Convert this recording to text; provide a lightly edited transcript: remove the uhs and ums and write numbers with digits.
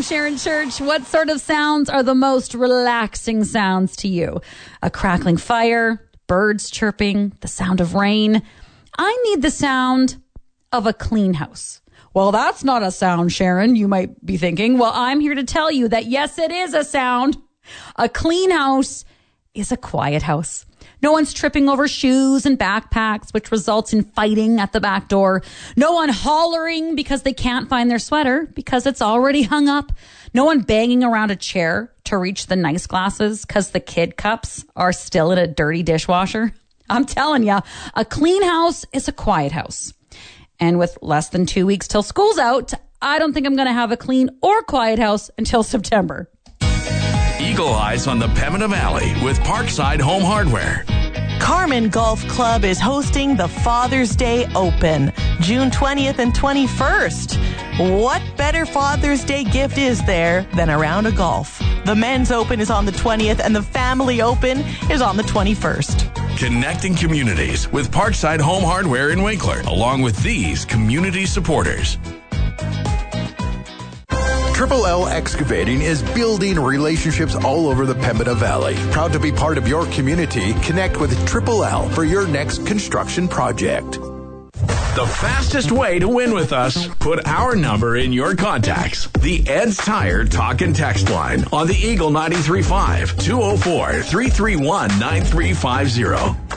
Sharon Church. What sort of sounds are the most relaxing sounds to you? A crackling fire, birds chirping, the sound of rain. I need the sound of a clean house. Well, that's not a sound, Sharon, you might be thinking. Well, I'm here to tell you that yes, it is a sound. A clean house is a quiet house. No one's tripping over shoes and backpacks, which results in fighting at the back door. No one hollering because they can't find their sweater because it's already hung up. No one banging around a chair to reach the nice glasses because the kid cups are still in a dirty dishwasher. I'm telling you, a clean house is a quiet house. And with less than 2 weeks till school's out, I don't think I'm going to have a clean or quiet house until September. Eagle Eyes on the Pembina Valley with Parkside Home Hardware. Carmen Golf Club is hosting the Father's Day Open, June 20th and 21st. What better Father's Day gift is there than a round of golf? The Men's Open is on the 20th and the Family Open is on the 21st. Connecting communities with Parkside Home Hardware in Winkler, along with these community supporters. Triple L Excavating is building relationships all over the Pembina Valley. Proud to be part of your community. Connect with Triple L for your next construction project. The fastest way to win with us, put our number in your contacts. The Ed's Tire Talk and Text line on the Eagle 93.5 204-331-9350.